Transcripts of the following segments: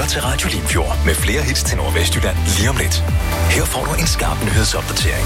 til Radio Limfjord med flere hits til Nordvestjylland lige om lidt. Her får du en skarp nyhedsopdatering.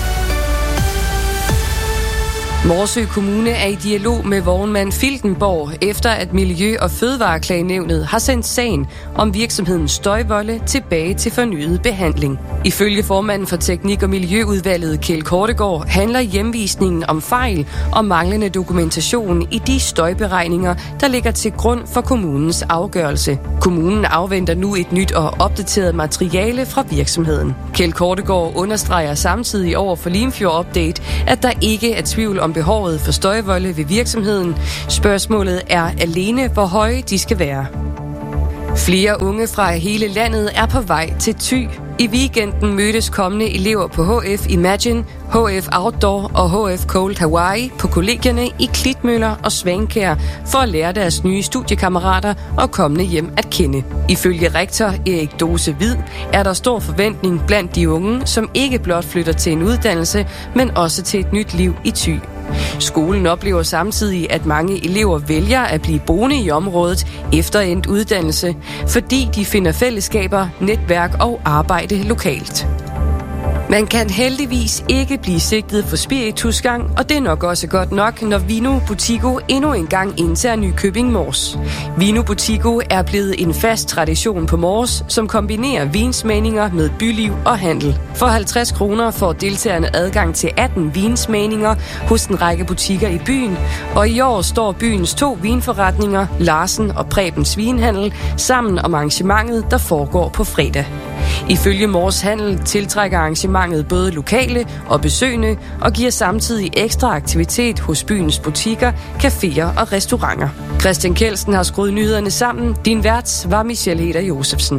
Morsø Kommune er i dialog med vognmand Filtenborg, efter at Miljø- og Fødevareklagenævnet har sendt sagen om virksomhedens støjvolde tilbage til fornyet behandling. Ifølge formanden for Teknik- og Miljøudvalget, Kjeld Kortegaard, handler hjemvisningen om fejl og manglende dokumentation i de støjberegninger, der ligger til grund for kommunens afgørelse. Kommunen afventer nu et nyt og opdateret materiale fra virksomheden. Kjeld Kortegaard understreger samtidig over for Limfjord Update, at der ikke er tvivl om behovet for støjvolde ved virksomheden. Spørgsmålet er alene, hvor høje de skal være. Flere unge fra hele landet er på vej til Thy. I weekenden mødtes kommende elever på HF Imagine, HF Outdoor og HF Cold Hawaii på kollegierne i Klitmøller og Svankær for at lære deres nye studiekammerater og kommende hjem at kende. Ifølge rektor Erik Dose Hvid er der stor forventning blandt de unge, som ikke blot flytter til en uddannelse, men også til et nyt liv i Thy. Skolen oplever samtidig, at mange elever vælger at blive boende i området efter endt uddannelse, fordi de finder fællesskaber, netværk og arbejde lokalt. Man kan heldigvis ikke blive sigtet for spiritusgang, og det er nok også godt nok, når Vino Butigo endnu en gang indtager Nykøbing Mors. Vino Butigo er blevet en fast tradition på Mors, som kombinerer vinsmagninger med byliv og handel. For 50 kroner får deltagerne adgang til 18 vinsmagninger hos en række butikker i byen, og i år står byens 2 vinforretninger, Larsen og Prebens Vinhandel, sammen om arrangementet, der foregår på fredag. Ifølge Mors Handel tiltrækker arrangementet både lokale og besøgende og giver samtidig ekstra aktivitet hos byens butikker, caféer og restauranter. Christian Kjeldsen har skruet nyhederne sammen. Din vært var Michelle Heder Josefsen.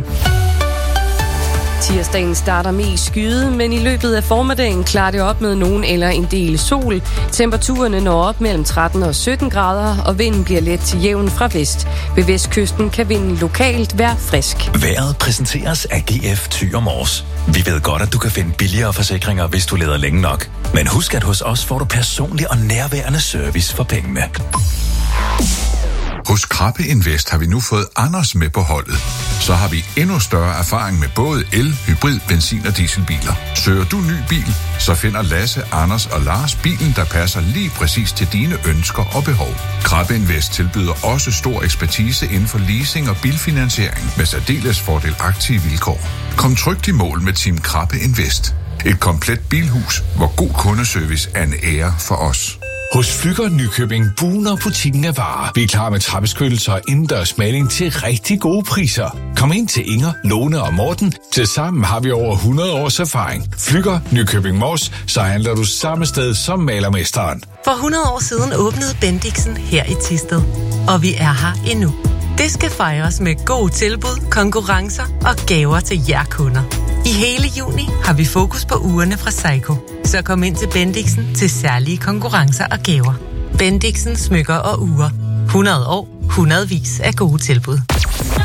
Tirsdagen starter mest skyet, men i løbet af formiddagen klarer det op med nogen eller en del sol. Temperaturerne når op mellem 13 og 17 grader, og vinden bliver let til jævn fra vest. Ved vestkysten kan vinden lokalt være frisk. Vejret præsenteres af GF Thy og Mors. Vi ved godt, at du kan finde billigere forsikringer, hvis du leder længe nok. Men husk, at hos os får du personlig og nærværende service for pengene. Hos Krabbe Invest har vi nu fået Anders med på holdet. Så har vi endnu større erfaring med både el, hybrid, benzin- og dieselbiler. Søger du ny bil, så finder Lasse, Anders og Lars bilen, der passer lige præcis til dine ønsker og behov. Krabbe Invest tilbyder også stor ekspertise inden for leasing og bilfinansiering med særdeles fordelagtige vilkår. Kom trygt i mål med Team Krabbe Invest. Et komplet bilhus, hvor god kundeservice er en ære for os. Hos Flügger Nykøbing buner butikken af varer. Vi er klar med trappeskyttelser og indendørs maling til rigtig gode priser. Kom ind til Inger, Lone og Morten. Tilsammen har vi over 100 års erfaring. Flügger Nykøbing Mors, så handler du samme sted som malermesteren. For 100 år siden åbnede Bendixen her i Thisted. Og vi er her endnu. Det skal fejres med gode tilbud, konkurrencer og gaver til jer kunder. I hele juni har vi fokus på ugerne fra Seiko. Så kom ind til Bendixen til særlige konkurrencer og gaver. Bendixen smykker og ure. 100 år, hundredvis af gode tilbud.